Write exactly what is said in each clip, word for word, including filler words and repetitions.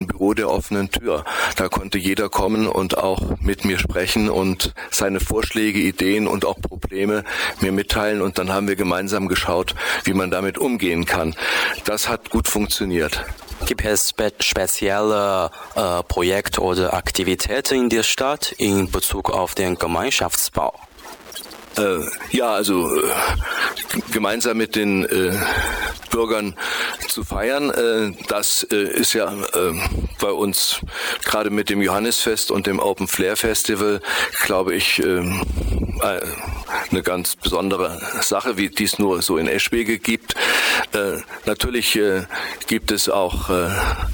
Büro der offenen Tür. Da konnte jeder kommen und auch mit mir sprechen und seine Vorschläge, Ideen und auch Probleme mir mitteilen. Und dann haben wir gemeinsam geschaut, wie man damit umgehen kann. Das hat gut funktioniert. Gibt es spe- spezielle äh, Projekte oder Aktivitäten in der Stadt in Bezug auf den Gemeinschaftsbau? Äh, ja, also äh, gemeinsam mit den äh, Bürgern zu feiern, äh, das äh, ist ja äh, bei uns gerade mit dem Johannisfest und dem Open Flair Festival, glaube ich, äh, eine ganz besondere Sache, wie dies nur so in Eschwege gibt. Äh, natürlich äh, gibt es auch, äh,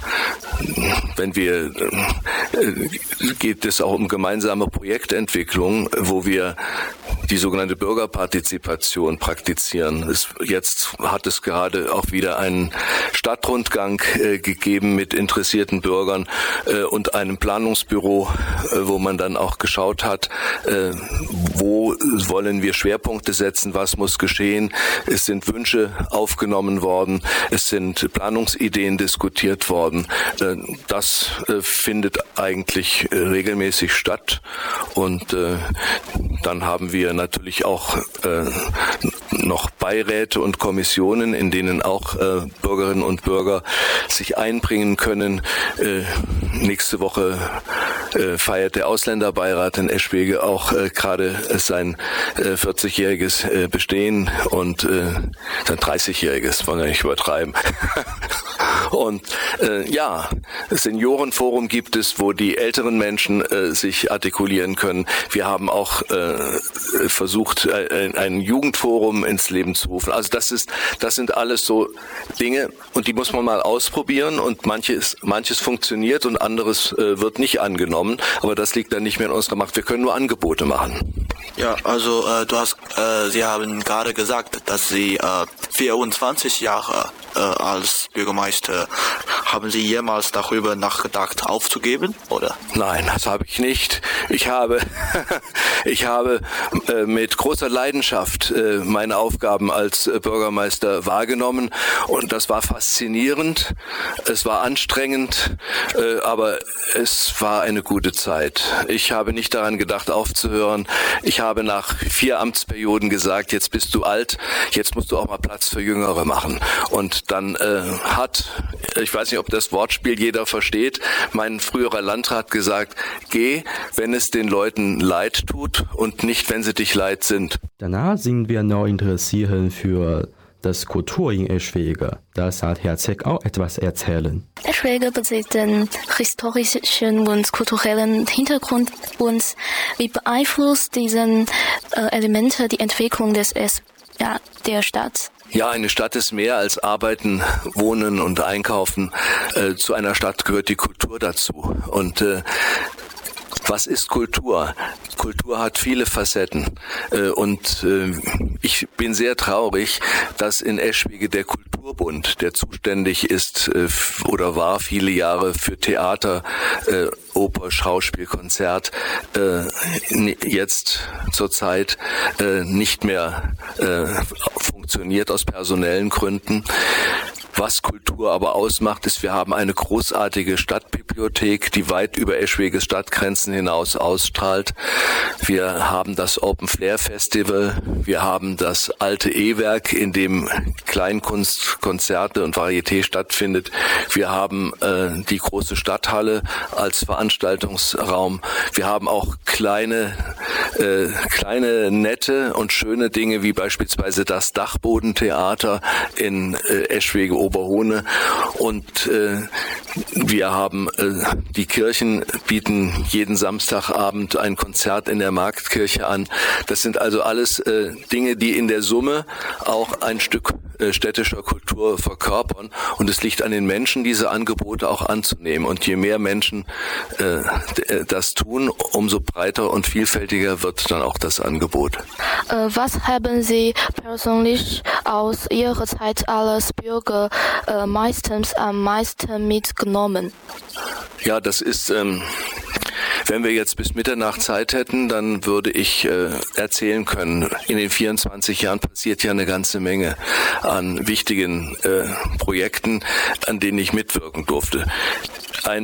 wenn wir, äh, geht es auch um gemeinsame Projektentwicklung, wo wir die sogenannte Bürgerpartizipation praktizieren. Es, jetzt hat es gerade auch wieder einen Stadtrundgang äh, gegeben mit interessierten Bürgern äh, und einem Planungsbüro, äh, wo man dann auch geschaut hat, äh, wo wollen wir Schwerpunkte setzen, was muss geschehen. Es sind Wünsche aufgenommen worden, es sind Planungsideen diskutiert worden. Äh, das äh, findet eigentlich äh, regelmäßig statt und äh, dann haben wir natürlich auch äh, noch Beiräte und Kommissionen, in denen auch äh, Bürgerinnen und Bürger sich einbringen können. Äh, nächste Woche äh, feiert der Ausländerbeirat in Eschwege auch äh, gerade sein äh, vierzigjähriges äh, Bestehen und äh, sein dreißigjähriges, wollen wir nicht übertreiben. Und äh, ja, Seniorenforum gibt es, wo die älteren Menschen äh, sich artikulieren können. Wir haben auch äh, versucht, äh, ein Jugendforum ins Leben zu rufen. Also das ist, das sind alles so Dinge und die muss man mal ausprobieren und manches, manches funktioniert und anderes äh, wird nicht angenommen. Aber das liegt dann nicht mehr in unserer Macht. Wir können nur Angebote machen. Ja, also äh, du hast, äh, Sie haben gerade gesagt, dass Sie äh, vierundzwanzig Jahre äh, als Bürgermeister. Haben Sie jemals darüber nachgedacht, aufzugeben, oder? Nein, das habe ich nicht. Ich habe, ich habe äh, mit großer Leidenschaft äh, meine Aufgaben als äh, Bürgermeister wahrgenommen und das war faszinierend. Es war anstrengend, äh, aber es war eine gute Zeit. Ich habe nicht daran gedacht, aufzuhören. Ich habe nach vier Amtsperioden gesagt, jetzt bist du alt, jetzt musst du auch mal Platz für Jüngere machen. Und dann äh, hat, ich weiß nicht, ob das Wortspiel jeder versteht, mein früherer Landrat gesagt, geh, wenn es den Leuten leid tut und nicht, wenn sie dich leid sind. Danach sind wir noch interessiert für das Kultur in Eschwege. Das hat Herr Zeck auch etwas erzählen. Eschwege besitzt den historischen und kulturellen Hintergrund und wie beeinflusst diesen äh, Elemente die Entwicklung des es, ja, der Stadt? Ja, eine Stadt ist mehr als Arbeiten, Wohnen und Einkaufen. Äh, zu einer Stadt gehört die Kultur dazu. Und äh, was ist Kultur? Kultur hat viele Facetten äh, und äh, ich bin sehr traurig, dass in Eschwege der Kulturbund, der zuständig ist äh, oder war viele Jahre für Theater, äh, Oper, Schauspiel, Konzert, äh, jetzt zurzeit äh, nicht mehr äh, funktioniert aus personellen Gründen. Was Kultur aber ausmacht, ist, wir haben eine großartige Stadtbibliothek, die weit über Eschweges Stadtgrenzen hinaus ausstrahlt. Wir haben das Open Flair Festival, wir haben das alte E-Werk, in dem Kleinkunst, Konzerte und Varieté stattfindet. Wir haben äh, die große Stadthalle als Veranstaltungsraum. Wir haben auch kleine, äh, kleine, nette und schöne Dinge, wie beispielsweise das Dachbodentheater in äh, Eschwege Oberhohne und äh, wir haben äh, die Kirchen bieten jeden Samstagabend ein Konzert in der Marktkirche an. Das sind also alles äh, Dinge, die in der Summe auch ein Stück äh, städtischer Kultur verkörpern und es liegt an den Menschen, diese Angebote auch anzunehmen und je mehr Menschen äh, das tun, umso breiter und vielfältiger wird dann auch das Angebot. Äh, was haben Sie persönlich aus Ihrer Zeit als Bürger äh, meistens am meisten mitgenommen? Ja, das ist, ähm, wenn wir jetzt bis Mitternacht Zeit hätten, dann würde ich äh, erzählen können. In den vierundzwanzig Jahren passiert ja eine ganze Menge an wichtigen äh, Projekten, an denen ich mitwirken durfte.